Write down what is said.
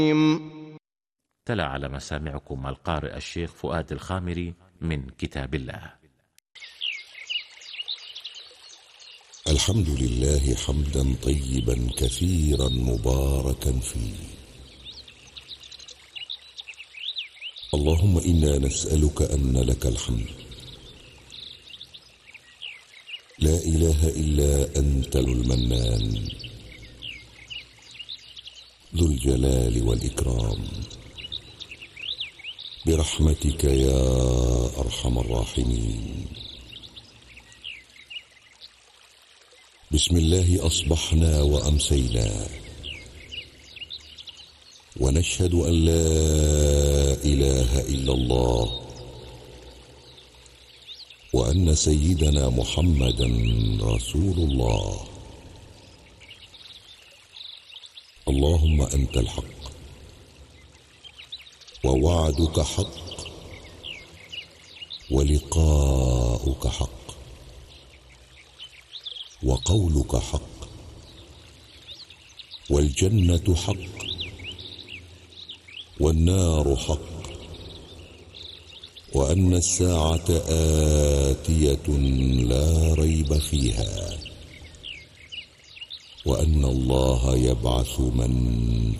تلا على مسامعكم القارئ الشيخ فؤاد الخامري من كتاب الله. الحمد لله حمدا طيبا كثيرا مباركا فيه. اللهم إنا نسألك أن لك الحمد لا إله إلا أنت المنان ذو الجلال والإكرام، برحمتك يا أرحم الراحمين. بسم الله أصبحنا وأمسينا ونشهد أن لا إله إلا الله وأن سيدنا محمدا رسول الله. اللهم أنت الحق ووعدك حق ولقاؤك حق وقولك حق والجنة حق والنار حق وأن الساعة آتية لا ريب فيها وأن الله يبعث من